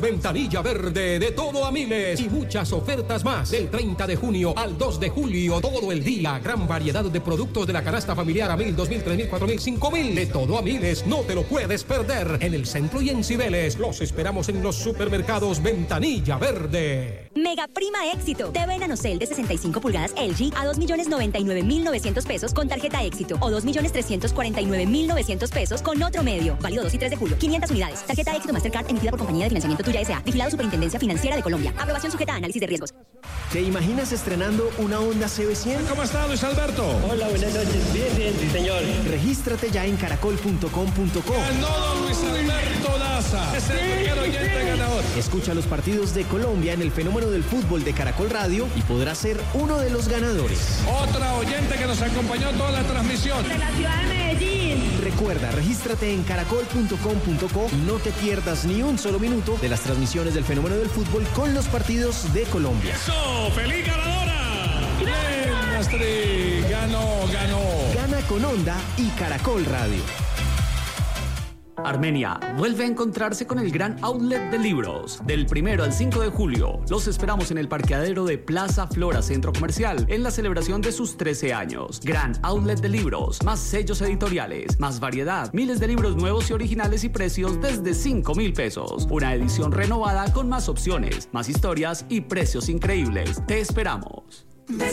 Ventanilla verde de todo a miles y muchas ofertas más. Del 30 de junio al 2 de julio, todo el día. Gran variedad de productos de la canasta familiar a 1.000, 2.000, 3.000, 4.000, 5.000. De todo a miles, no te lo puedes perder. En el centro y en Cibeles. Los esperamos en los supermercados Ventanilla Verde. Mega Prima Éxito. TV Nanocell de 65 pulgadas LG a 2.099.900 pesos con tarjeta Éxito o 2.349.900 pesos con otro medio. Válido 2 y 3 de julio. 500 unidades. Tarjeta Éxito Mastercard emitida por Compañía de Financiamiento Tuya S.A. Vigilado Superintendencia Financiera de Colombia. Aprobación sujeta a análisis de riesgos. ¿Te imaginas estrenando una Honda CB100? ¿Cómo está, Luis Alberto? Hola, buenas noches. Bien, sí, señor. Regístrate ya en caracol.com.co. Ganó don Luis Alberto Daza. Es el primer oyente ganador. Escucha los partidos de Colombia en el fenómeno del fútbol de Caracol Radio y podrás ser uno de los ganadores. Otra oyente que nos acompañó toda la transmisión. De la ciudad de Medellín. Recuerda, regístrate en caracol.com.co y no te pierdas ni un solo minuto de las transmisiones del fenómeno del fútbol con los partidos de Colombia. ¡Eso! ¡Feliz ganadora! ¡Bien, Astrid! Ganó. Gana con Honda y Caracol Radio. Armenia vuelve a encontrarse con el gran outlet de libros. Del 1 al 5 de julio, los esperamos en el parqueadero de Plaza Flora Centro Comercial en la celebración de sus 13 años. Gran outlet de libros, más sellos editoriales, más variedad, miles de libros nuevos y originales y precios desde 5,000 pesos. Una edición renovada con más opciones, más historias y precios increíbles. Te esperamos.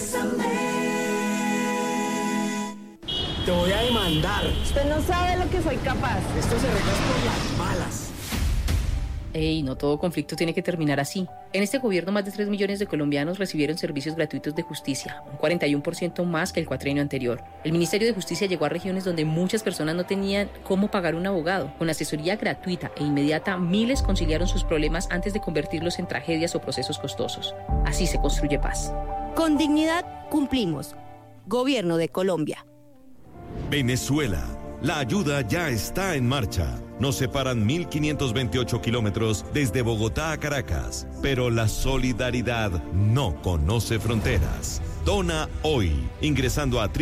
Te voy a demandar. Usted no sabe lo que soy capaz. Esto se arregla por las malas. Ey, no todo conflicto tiene que terminar así. En este gobierno, más de 3 millones de colombianos recibieron servicios gratuitos de justicia, un 41% más que el cuatrienio anterior. El Ministerio de Justicia llegó a regiones donde muchas personas no tenían cómo pagar un abogado. Con asesoría gratuita e inmediata, miles conciliaron sus problemas antes de convertirlos en tragedias o procesos costosos. Así se construye paz. Con dignidad cumplimos. Gobierno de Colombia. Venezuela. La ayuda ya está en marcha. Nos separan 1.528 kilómetros desde Bogotá a Caracas, pero la solidaridad no conoce fronteras. Dona hoy, ingresando a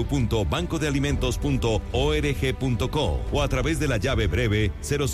www.bancodealimentos.org.co o a través de la llave breve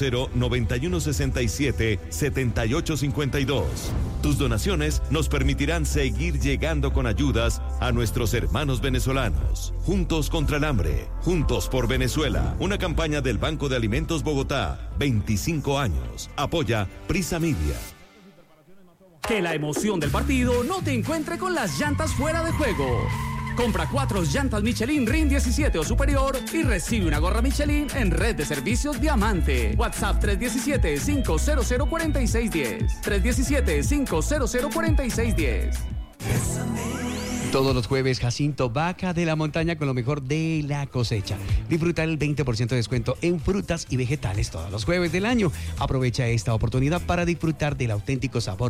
0091677852. Tus donaciones nos permitirán seguir llegando con ayudas a nuestros hermanos venezolanos. Juntos contra el hambre, juntos por Venezuela. Una campaña del Banco de Alimentos Bogotá, 25 años. Apoya Prisa Media. Que la emoción del partido no te encuentre con las llantas fuera de juego. Compra 4 llantas Michelin RIN 17 o superior y recibe una gorra Michelin en Red de Servicios Diamante. WhatsApp 317-500-4610. 317-500-4610. Todos los jueves, Jacinto Vaca de la Montaña con lo mejor de la cosecha. Disfruta el 20% de descuento en frutas y vegetales todos los jueves del año. Aprovecha esta oportunidad para disfrutar del auténtico sabor